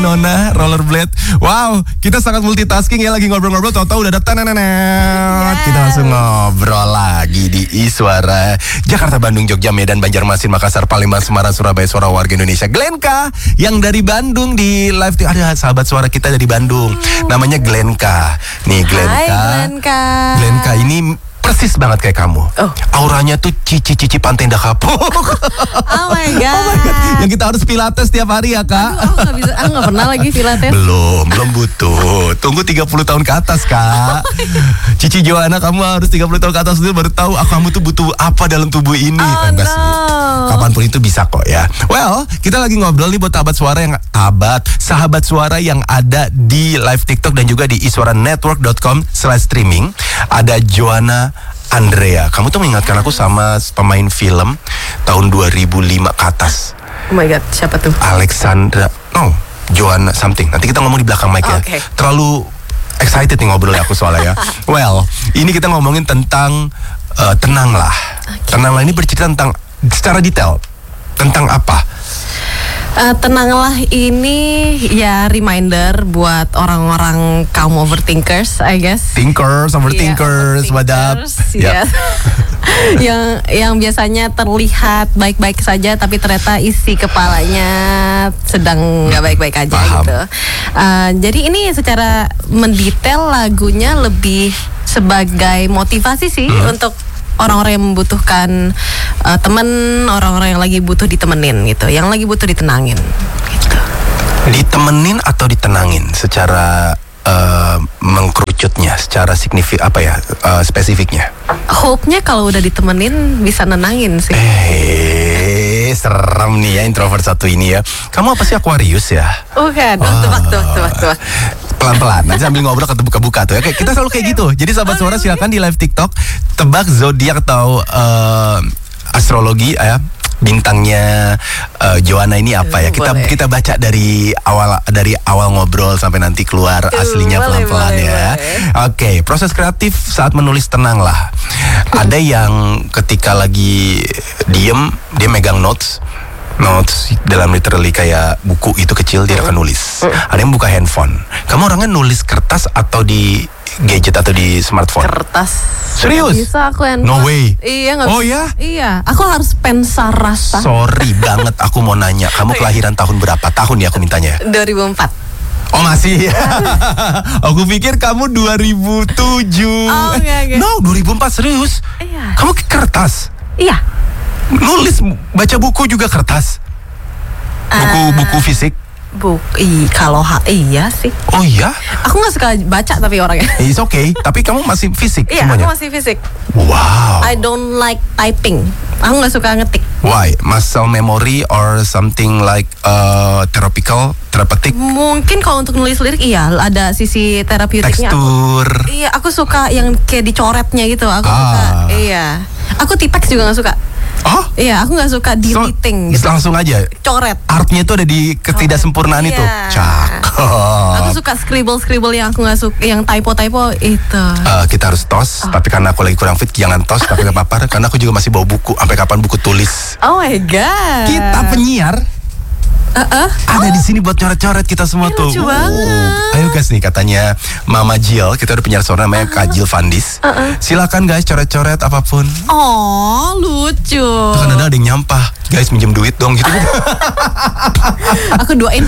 Winona, rollerblade. Wow, kita sangat multitasking ya, lagi ngobrol-ngobrol, tahu-tahu udah ada tenenenet. Kita langsung ngobrol lagi di Iswara. Jakarta, Bandung, Jogja, Medan, Banjarmasin, Makassar, Palembang, Semarang, Surabaya, suara warga Indonesia. Glenka yang dari Bandung di live, ada sahabat suara kita dari Bandung. Namanya Glenka. Nih Glenka. Hai Glenka. Glenka ini persis banget kayak kamu. Auranya tuh cici pantai Indah Kapuk. Oh my god. Yang kita harus pilates tiap hari ya, Kak. Aku gak bisa, aku gak pernah lagi pilates. Belum butuh. Tunggu 30 tahun ke atas, Kak. Cici Joanna, kamu harus 30 tahun ke atas dulu baru tahu kamu tuh butuh apa dalam tubuh ini. Enggak sih. Kapanpun itu bisa kok ya. Well, kita lagi ngobrol nih buat sahabat suara yang ada di live TikTok dan juga di iswaranetwork.com/streaming. Ada Joanna Andrea. Kamu tuh mengingatkan aku sama pemain film tahun 2005 ke atas. Oh my god, siapa tuh? Alexandra. No, Joanna something. Nanti kita ngomong di belakang mic ya. Okay. Terlalu excited nih ngobrolnya aku soalnya ya. Well, ini kita ngomongin tentang Tenanglah. Okay. Tenanglah ini bercerita tentang secara detail tentang apa? Tenanglah ini ya reminder buat orang-orang kaum overthinkers, I guess. Overthinkers, wadap. Yes. yang biasanya terlihat baik-baik saja, tapi ternyata isi kepalanya sedang nggak baik-baik aja. Paham. Gitu. Jadi ini secara mendetail lagunya lebih sebagai motivasi sih untuk orang-orang yang membutuhkan teman, orang-orang yang lagi butuh ditemenin gitu, yang lagi butuh ditenangin gitu. Ditemenin atau ditenangin secara mengkerucutnya, secara spesifiknya. Hope-nya kalau udah ditemenin bisa nenangin sih. Serem nih ya introvert satu ini ya. Kamu apa sih, Aquarius ya? Bukan, tebak. Pelan-pelan, nanti sambil ngobrol kebuka-buka tuh ya. Kita selalu kayak gitu. Jadi sahabat suara silakan di live TikTok tebak zodiak atau astrologi ya. Bintangnya Joanna ini apa ya? Kita baca dari awal ngobrol sampai nanti keluar aslinya pelan-pelan ya. Oke, proses kreatif saat menulis Tenanglah. Ada yang ketika lagi diem dia megang notes dalam literally kayak buku itu kecil, dia akan nulis. Ada yang buka handphone. Kamu orangnya nulis kertas atau di gadget atau di smartphone? Kertas. Serius? Bisa aku handphone. No way. Iya, Oh ya? Iya, aku harus pensa rasa. Sorry banget, aku mau nanya, kamu kelahiran tahun berapa? Tahun ya aku mintanya. 2004. Oh masih ya? Aku pikir kamu 2007. Oh enggak. No, 2004 serius? Iya. Kamu kertas? Iya. Nulis, baca buku juga kertas? Buku fisik? Iya sih. Oh iya? Aku gak suka baca tapi orangnya. It's okay, tapi kamu masih fisik Iya, semuanya? aku masih fisik. Wow. I don't like typing. Aku gak suka ngetik. Why? Muscle memory or something like therapeutic? Mungkin kalau untuk nulis lirik iya, ada sisi terapeutiknya. Tekstur. Iya, aku suka yang kayak dicoretnya gitu. Aku suka. Iya. Aku tipex juga gak suka. Oh? Iya, aku gak suka deleting gitu. Langsung aja. Coret. Artnya itu ada di ketidaksempurnaan itu. Cakep. Aku suka scribble yang aku nggak suka, yang typo itu. Kita harus tos, tapi karena aku lagi kurang fit, jangan tos, tapi nggak apa-apa, karena aku juga masih bawa buku. Sampai kapan buku tulis? Oh my god. Kita penyiar. Ada di sini buat coret-coret kita semua tuh. Lucu banget. Ayo guys nih, katanya Mama Jill, kita udah penyiar suara namanya Kak Jill Fandis. Silakan guys coret-coret apapun. Oh lucu. Tuh kan ada yang nyampah, guys minjem duit dong gitu. Aku doain.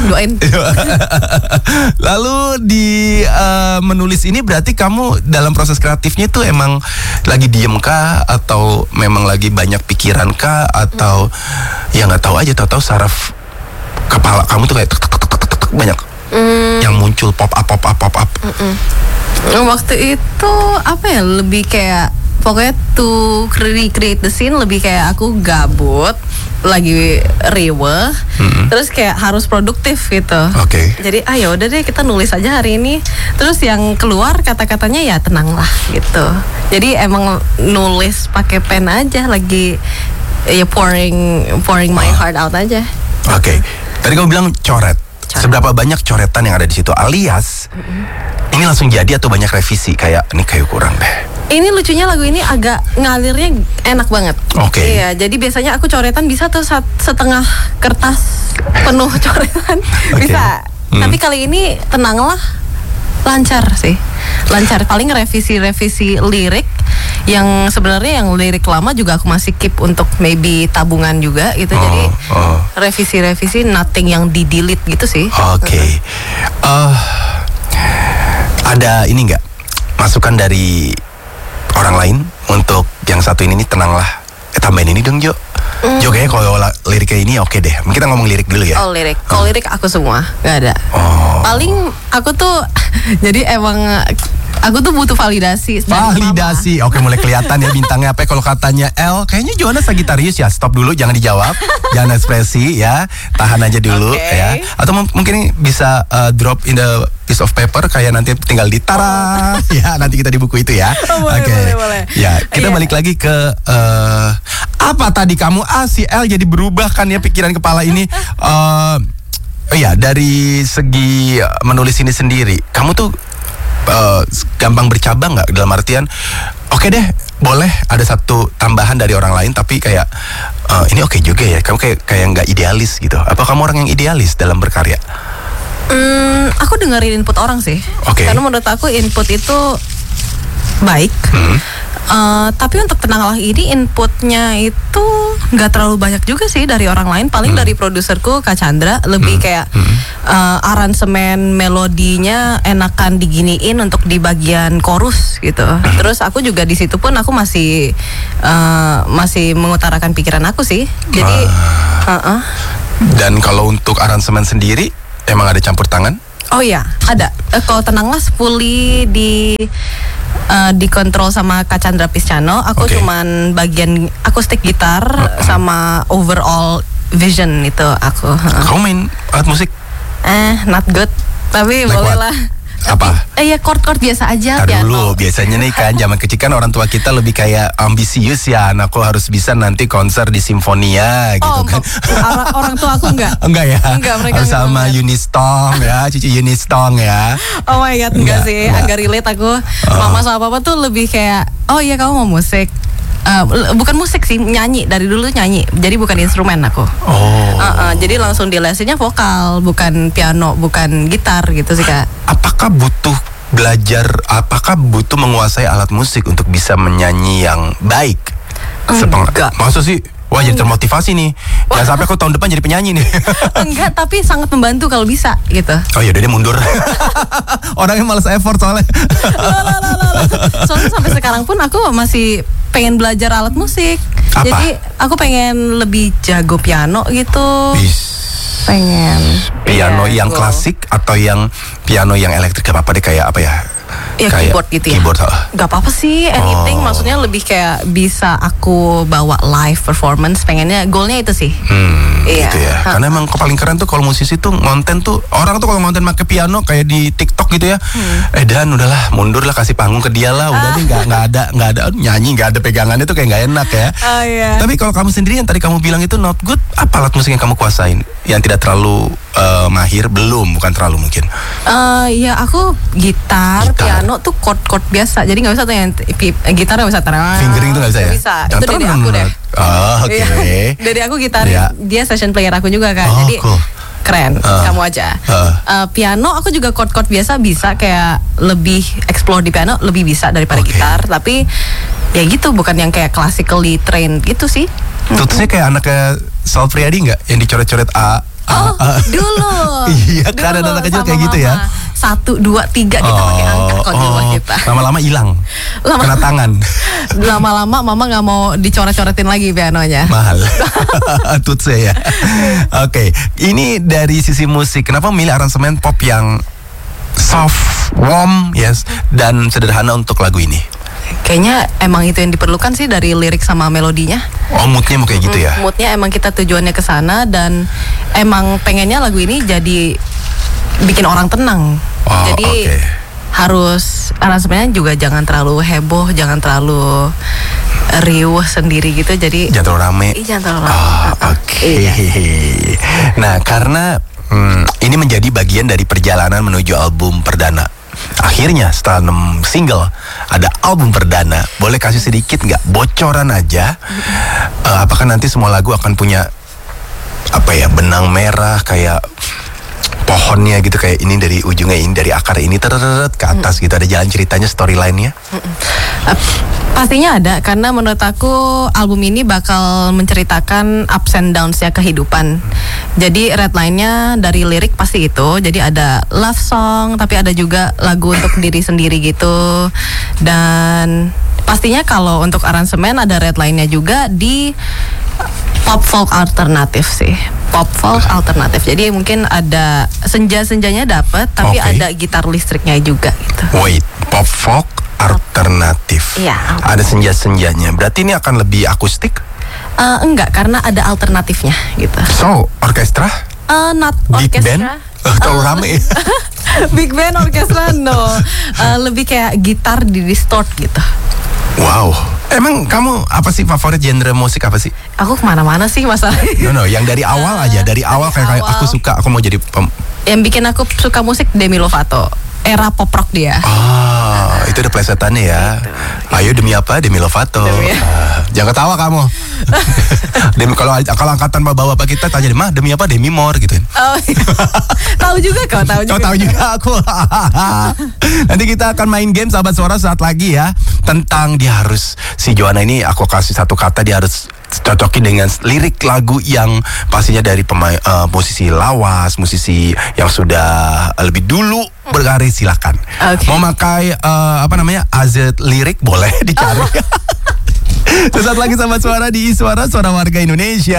Lalu di menulis ini berarti kamu dalam proses kreatifnya tuh emang lagi diem kah, atau memang lagi banyak pikiran kah, atau ya nggak tahu aja, tahu-tahu saraf kepala kamu tuh kayak tek banyak yang muncul pop up. Waktu itu apa ya, lebih kayak pokoknya to recreate the scene, lebih kayak aku gabut lagi riweh, terus kayak harus produktif gitu. Oke. Jadi ya udah deh kita nulis aja hari ini. Terus yang keluar kata-katanya ya tenanglah gitu. Jadi emang nulis pakai pen aja, lagi ya pouring my heart out aja. Oke. Tadi kamu bilang coret. Seberapa banyak coretan yang ada di situ? Alias ini langsung jadi atau banyak revisi, kayak ini kayak kurang deh. Ini lucunya lagu ini agak ngalirnya enak banget. Oke. Iya, jadi biasanya aku coretan bisa tuh setengah kertas penuh coretan. Bisa. Tapi kali ini tenanglah, lancar sih, lancar. Paling revisi lirik yang sebenarnya yang lirik lama juga aku masih keep untuk maybe tabungan juga gitu. Jadi revisi nothing yang di delete gitu sih. Oke. Ada ini nggak masukan dari orang lain untuk yang satu ini nih, tenanglah, tambahin ini dong Jo. Jo kayaknya kalau liriknya ini oke deh. Kita ngomong lirik dulu ya. Oh lirik, kalau lirik aku semua nggak ada. Paling aku tuh jadi emang aku tuh butuh validasi. Validasi, oke, mulai kelihatan ya bintangnya apa. Kalau katanya L, kayaknya Joanna Sagittarius ya. Stop dulu, jangan dijawab, jangan ekspresi ya, tahan aja dulu ya. Atau mungkin bisa drop in the piece of paper kayak nanti tinggal ditara ya, nanti kita di buku itu ya. Boleh. Ya, kita balik lagi ke apa tadi kamu si L jadi berubah kan ya pikiran kepala ini. Iya, dari segi menulis ini sendiri, kamu tuh gampang bercabang nggak, dalam artian oke deh boleh ada satu tambahan dari orang lain tapi kayak ini oke juga ya, kamu kayak nggak idealis gitu. Apa kamu orang yang idealis dalam berkarya? Aku dengerin input orang sih, karena menurut aku input itu baik. Tapi untuk tenanglah ini inputnya itu nggak terlalu banyak juga sih dari orang lain. Paling dari produserku Kak Chandra lebih kayak aransemen melodinya enakan diginiin untuk di bagian chorus gitu. Terus aku juga di situ pun aku masih mengutarakan pikiran aku sih. Jadi Dan kalau untuk aransemen sendiri emang ada campur tangan? Oh iya, ada. Kalau tenanglah fully dikontrol sama Kak Chandra Piscano. Aku cuman bagian akustik gitar sama overall vision itu aku. Kamu main alat musik? Not good, tapi boleh lah. Apa? Ya chord biasa aja. Dulu biasanya nih kan zaman kecil kan orang tua kita lebih kayak ambisius ya, anakku harus bisa nanti konser di Simfonia gitu kan. Orang tua aku enggak. Enggak ya? Enggak, mereka harus sama Unistong ya, Cici Unistong ya. Oh my god, enggak sih, agak relate aku. Mama sama papa tuh lebih kayak, oh iya kamu mau musik. Bukan musik sih, nyanyi. Dari dulu nyanyi, jadi bukan instrumen aku. Jadi langsung di lesinya vokal, bukan piano, bukan gitar gitu sih Kak. Apakah butuh belajar, apakah butuh menguasai alat musik untuk bisa menyanyi yang baik? Enggak. Maksud sih, wah jadi termotivasi nih. Jangan sampai aku tahun depan jadi penyanyi nih. Enggak, tapi sangat membantu kalau bisa gitu. Oh ya udah dia mundur. Orangnya malas effort soalnya. Soalnya sampai sekarang pun aku masih pengen belajar alat musik. Apa? Jadi aku pengen lebih jago piano gitu. Pengen piano yang klasik atau yang piano yang elektrik, apa deh, kayak apa ya? Ya kayak keyboard gitu ya. Keyboard, gak apa-apa sih, anything. Maksudnya lebih kayak bisa aku bawa live performance. Pengennya, goalnya itu sih. Gitu ya. Karena emang paling keren tuh kalau musisi tuh ngonten tuh, orang tuh kalau ngonten pakai piano kayak di TikTok gitu ya. Dan udahlah, mundur lah, kasih panggung ke dia lah. Udah nih nggak ada nyanyi, nggak ada pegangannya tuh kayak nggak enak ya. Tapi kalau kamu sendiri yang tadi kamu bilang itu not good, apa alat musik yang kamu kuasain? Yang tidak terlalu mahir, bukan terlalu mungkin. Ya aku gitar, piano tuh chord biasa. Jadi nggak bisa tuh yang gitar nggak bisa fingering tuh nggak bisa ya? Bisa. Itu dari aku deh. Dari aku gitar, dia session player aku juga Kak. Jadi keren, kamu aja. Piano aku juga chord biasa bisa, kayak lebih explore di piano lebih bisa daripada gitar. Tapi ya gitu, bukan yang kayak classically trained gitu sih. Tutusnya kayak anaknya Sal Priadi nggak, yang dicoret-coret A. Dulu. Iya, karena anak kecil kayak gitu ya. 1, 2, 3 kita pakai angka kok di rumah kita. Lama-lama hilang. Kena tangan. Lama-lama mama nggak mau dicoret-coretin lagi pianonya. Mahal. Tutse ya. Oke, ini dari sisi musik. Kenapa memilih aransemen pop yang soft, warm, dan sederhana untuk lagu ini? Kayaknya emang itu yang diperlukan sih dari lirik sama melodinya. Moodnya mau kayak gitu ya? Moodnya emang kita tujuannya ke sana, dan emang pengennya lagu ini jadi bikin orang tenang. Jadi harus aransemennya juga jangan terlalu heboh, jangan terlalu riuh sendiri gitu. Jadi jangan terlalu rame. Jangan terlalu rame. Nah, karena ini menjadi bagian dari perjalanan menuju album perdana. Akhirnya setelah 6 single ada album perdana. Boleh kasih sedikit nggak bocoran aja? Apakah nanti semua lagu akan punya benang merah, kayak pohonnya gitu, kayak ini dari ujungnya ini, dari akar ini tereret ke atas gitu, ada jalan ceritanya, storyline-nya? Pastinya ada, karena menurut aku album ini bakal menceritakan ups and downs-nya kehidupan. Jadi redline-nya dari lirik pasti itu. Jadi ada love song, tapi ada juga lagu untuk diri sendiri gitu. Dan pastinya kalau untuk aransemen ada redline-nya juga di pop folk alternatif sih. Pop folk alternatif. Jadi mungkin ada senja-senjanya dapet, tapi Oke. ada gitar listriknya juga gitu. Wait, pop folk alternatif. Iya. Ada senja-senjanya. Berarti ini akan lebih akustik? Enggak, karena ada alternatifnya gitu. So, orkestra? Not Big band? orkestra. Terlalu rame ya? Big band orkestra no. Lebih kayak gitar di distort gitu. Wow. Emang kamu apa sih favorit genre musik apa sih? Aku kemana-mana sih masalahnya. No, yang dari awal aja. Dari awal kayak awal. aku suka, aku mau jadi Yang bikin aku suka musik Demi Lovato. Era pop rock dia. itu ada plesetannya ya. Ayo demi apa? Demi Lovato. Demi- Jangan ketawa kamu. Demi kalau angkatan bapak-bapak kita tanya, "Mah, demi apa? Demi More," gitu. Oh, iya. Tahu juga kau, tahu juga. Kau tahu juga aku. Nanti kita akan main game sahabat suara saat lagi ya. Tentang dia harus, si Joanna ini aku kasih satu kata, dia harus cocokin dengan lirik lagu yang pastinya dari pemain musisi lawas, musisi yang sudah lebih dulu berkarir, silakan. Oke. Mau pakai AZ lirik boleh dicari. Sesaat lagi sahabat suara di Suara Warga Indonesia.